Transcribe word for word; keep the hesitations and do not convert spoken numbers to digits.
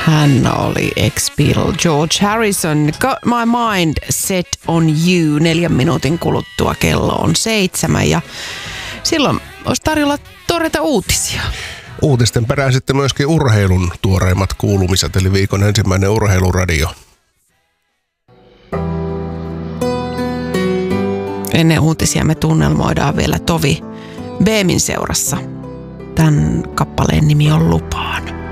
Hän oli ex-Beatle George Harrison. Got my mind set on you. Neljän minuutin kuluttua kello on seitsemän ja silloin olisi tarjolla tuoreita uutisia. Uutisten perään sitten myöskin urheilun tuoreimmat kuulumiset, eli viikon ensimmäinen urheiluradio. Ennen uutisia me tunnelmoidaan vielä Tovi Beemin seurassa. Tämän kappaleen nimi on Lupaan.